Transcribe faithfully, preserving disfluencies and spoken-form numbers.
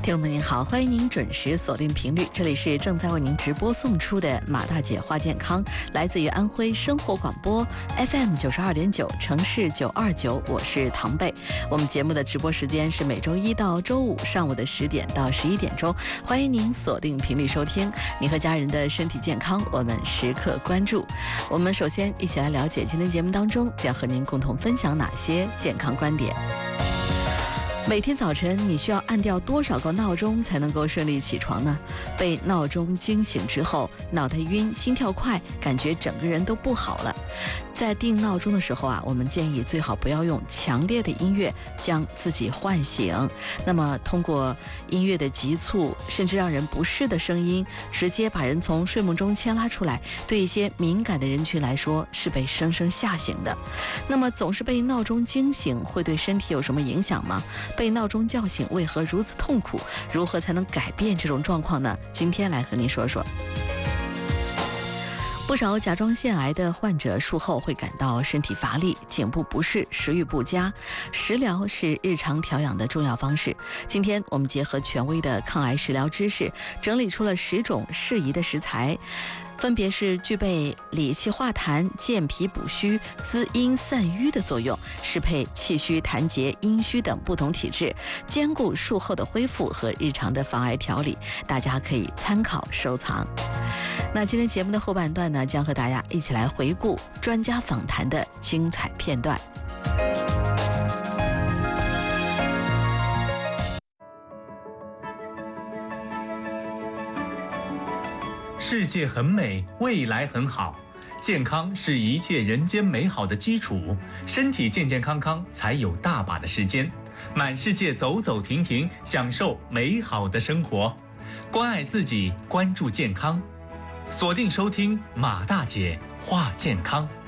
听众们您好，欢迎您准时锁定频率，这里是正在为您直播送出的马大姐话健康，来自于安徽生活广播 F M 九十二点九，城市九二九，我是唐贝。我们节目的直播时间是每周一到周五上午的十点到十一点钟，欢迎您锁定频率收听。你和家人的身体健康，我们时刻关注。我们首先一起来了解今天节目当中将和您共同分享哪些健康观点。每天早晨你需要按掉多少个闹钟才能够顺利起床呢？被闹钟惊醒之后，脑袋晕、心跳快，感觉整个人都不好了。在定闹钟的时候啊，我们建议最好不要用强烈的音乐将自己唤醒。那么通过音乐的急促甚至让人不适的声音，直接把人从睡梦中牵拉出来，对一些敏感的人群来说是被生生吓醒的。那么总是被闹钟惊醒会对身体有什么影响吗？被闹钟叫醒为何如此痛苦？如何才能改变这种状况呢？今天来和您说说。不少甲状腺癌的患者术后会感到身体乏力、颈部不适、食欲不佳，食疗是日常调养的重要方式。今天我们结合权威的抗癌食疗知识，整理出了十种适宜的食材，分别是具备理气化痰、健脾补虚、滋阴散瘀的作用，适配气虚、痰结、阴虚等不同体质，兼顾术后的恢复和日常的防癌调理，大家可以参考收藏。那今天节目的后半段呢，将和大家一起来回顾专家访谈的精彩片段。 世界很美，未来很好，健康是一切人间美好的基础，身体健健康康才有大把的时间满世界走走停停，享受美好的生活。关爱自己，关注健康，锁定收听马大姐话健康。